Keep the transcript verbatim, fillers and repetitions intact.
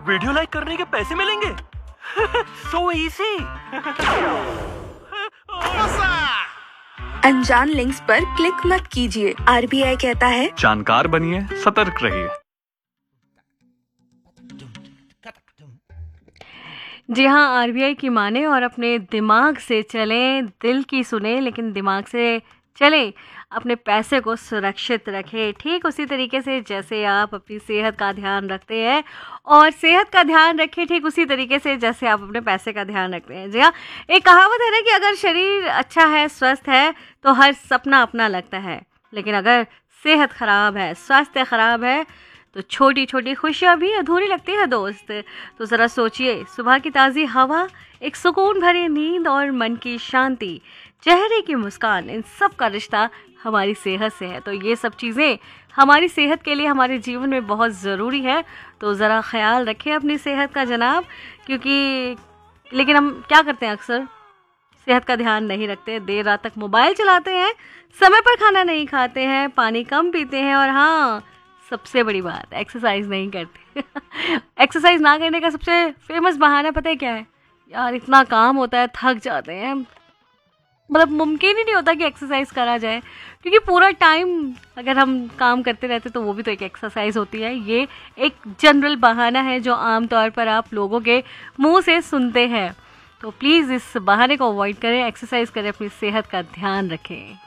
Video like करने के पैसे मिलेंगे। So easy. अनजान लिंक्स पर क्लिक मत कीजिए। आरबीआई कहता है जानकार बनिए, सतर्क रहिए। जी हाँ, आरबीआई की माने और अपने दिमाग से चलें, दिल की सुने लेकिन दिमाग से चलें, अपने पैसे को सुरक्षित रखें। ठीक उसी तरीके से जैसे आप अपनी सेहत का ध्यान रखते हैं और सेहत का ध्यान रखें, ठीक उसी तरीके से जैसे आप अपने पैसे का ध्यान रखते हैं। जी हाँ, एक कहावत है ना कि अगर शरीर अच्छा है, स्वस्थ है तो हर सपना अपना लगता है, लेकिन अगर सेहत खराब है, स्वास्थ्य खराब है तो छोटी छोटी खुशियाँ भी अधूरी लगती है दोस्त। तो ज़रा सोचिए, सुबह की ताज़ी हवा, एक सुकून भरी नींद और मन की शांति, चेहरे की मुस्कान, इन सब का रिश्ता हमारी सेहत से है। तो ये सब चीज़ें हमारी सेहत के लिए हमारे जीवन में बहुत ज़रूरी है। तो ज़रा ख्याल रखें अपनी सेहत का जनाब, क्योंकि लेकिन हम क्या करते हैं, अक्सर सेहत का ध्यान नहीं रखते, देर रात तक मोबाइल चलाते हैं, समय पर खाना नहीं खाते हैं, पानी कम पीते हैं और हाँ, सबसे बड़ी बात, एक्सरसाइज नहीं करते। एक्सरसाइज ना करने का सबसे फेमस बहाना पता है क्या है? यार इतना काम होता है, थक जाते हैं, मतलब मुमकिन ही नहीं होता कि एक्सरसाइज करा जाए, क्योंकि पूरा टाइम अगर हम काम करते रहते तो वो भी तो एक एक्सरसाइज होती है। ये एक जनरल बहाना है जो आमतौर पर आप लोगों के मुंह से सुनते हैं। तो प्लीज़ इस बहाने को अवॉइड करें, एक्सरसाइज करें, अपनी सेहत का ध्यान रखें।